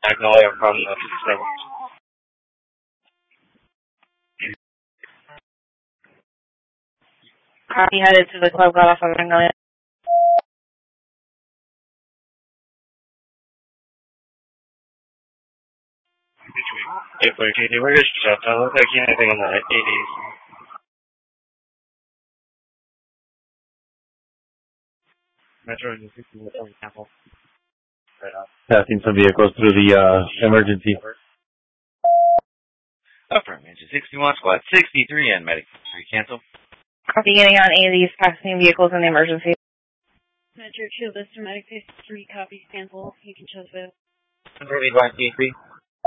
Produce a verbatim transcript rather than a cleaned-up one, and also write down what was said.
Magnolia from the thing. Copy, headed to the club, got off of Magnolia. If we're getting rid of stuff, I look like anything in the eighties. Metro and sixty-one example. Passing some vehicles through the uh, emergency. Affirmative. sixty-one, squad sixty-three, and medic three cancel. Copy, getting on eight of these passing vehicles in the emergency. Metro two, Lister, medic three, copy, cancel. You can choose with. Control eight one three.